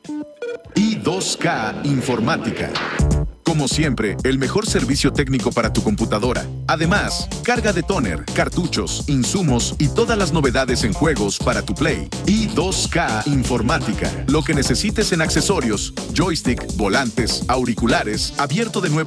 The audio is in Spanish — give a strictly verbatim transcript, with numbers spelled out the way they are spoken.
I dos K Informática. Como siempre, el mejor servicio técnico para tu computadora. Además, carga de tóner, cartuchos, insumos y todas las novedades en juegos para tu Play. I dos K Informática. Lo que necesites en accesorios, joystick, volantes, auriculares, abierto de nueve